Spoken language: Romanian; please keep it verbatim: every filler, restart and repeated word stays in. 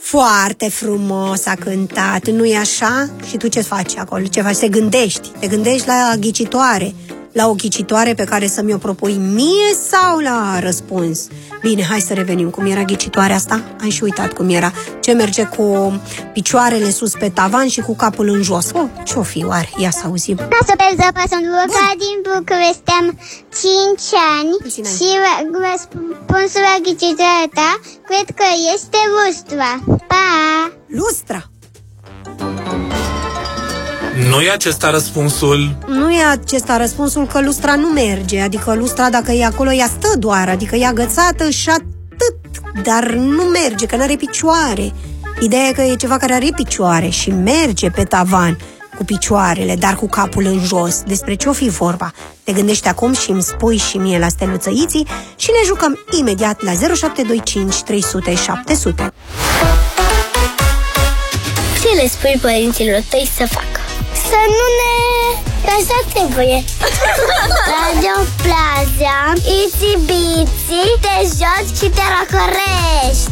Foarte frumos a cântat, nu-i așa? Și tu ce faci acolo? Ce faci? Te gândești? Te gândești la ghicitoare? La o ghicitoare pe care să mi-o propui mie sau la răspuns? Bine, hai să revenim. Cum era ghicitoarea asta? Am și uitat cum era. Ce merge cu picioarele sus pe tavan și cu capul în jos. Oh, ce-o fi oare? Ia să auzim. Ca să pe zăpă, sunt Luca din București, am cinci ani și răspunsul la ghicitoarea ta cred că este lustra. Pa! Lustra! Nu e acesta răspunsul? Nu e acesta răspunsul, că lustra nu merge. Adică lustra, dacă e acolo, ea stă doar. Adică e agățată și atât. Dar nu merge, că n-are picioare. Ideea e că e ceva care are picioare și merge pe tavan cu picioarele, dar cu capul în jos. Despre ce-o fi vorba? Te gândești acum și îmi spui și mie la Steluță Iții și ne jucăm imediat la zero șapte doi cinci trei sute șapte sute. Ce le spui părinților tăi să facă? Să nu ne... Așa trebuie. Radio Plaza, Itsy Bitsy, te joci și te răcorești.